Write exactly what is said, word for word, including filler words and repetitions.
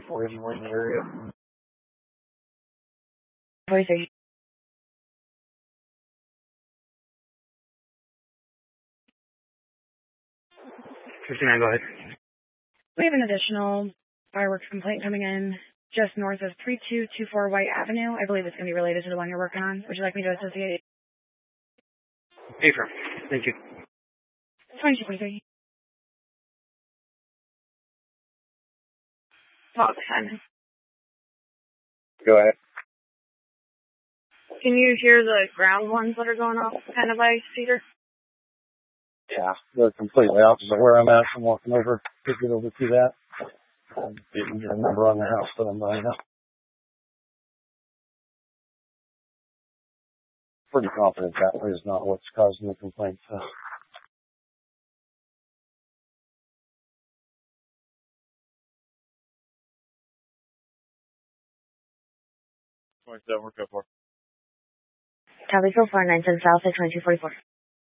for you in the area. forty-three. fifty-nine, go ahead. We have an additional fireworks complaint coming in just north of three two two four White Avenue. I believe it's going to be related to the one you're working on. Would you like me to associate? Affirm. Thank you. twenty-two forty-three. Talk time. Go ahead. Can you hear the ground ones that are going off kind of by Cedar? Yeah, they're completely opposite where I'm at. I'm walking over to get over to that. I didn't get a number on the house that I'm buying now. Pretty confident that is not what's causing the complaint. So. twenty-seven, we're good for. Calico four nine seven South at twenty-two forty-four.